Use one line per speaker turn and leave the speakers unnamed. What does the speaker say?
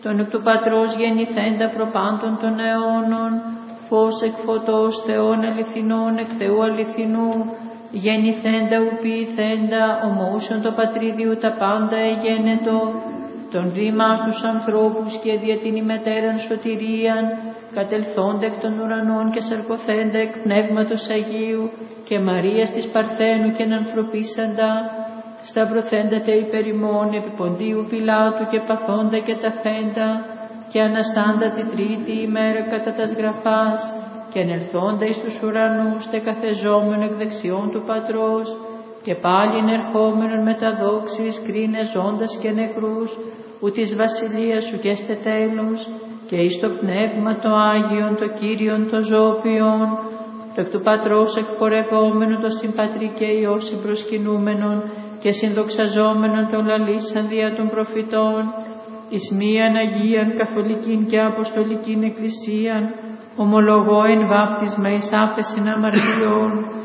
τον εκ του Πατρός γεννηθέντα προπάντων των αιώνων, φως εκ φωτός Θεών αληθινών εκ Θεού αληθινού, γεννηθέντα ουποιηθέντα, ομοούσιον το πατρίδιου τα πάντα εγένετο, τον δήμα στους ανθρώπους και δια την ημετέραν σωτηρίαν, κατελθόντα εκ των ουρανών και σαρκωθέντα εκ Πνεύματος Αγίου και Μαρίας της Παρθένου και ανθρωπίσαντα, σταυρωθέντα τε υπέρ ημών επί Ποντίου Πιλάτου και παθόντα και ταφέντα και αναστάντα τη τρίτη ημέρα κατά τας γραφάς και ανελθόντα εις τους ουρανούς τε καθεζόμενο εκ δεξιών του Πατρός και πάλιν ερχόμενον με τα δόξης κρίνε ζώντας και νεκρούς ου της βασιλείας σου και στε τέλος και εις το Πνεύμα το Άγιον το Κύριον το ζώπιον το εκ του Πατρός εκπορευόμενο το συμπατρί και Υιό συμπροσκυνούμενον και συνδοξαζόμενον τον λαλήσαν δια των προφητών εις μίαν Αγίαν Καθολικήν και Αποστολικήν Εκκλησίαν ομολογώ εν βάπτισμα εις άφεσιν αμαρτιών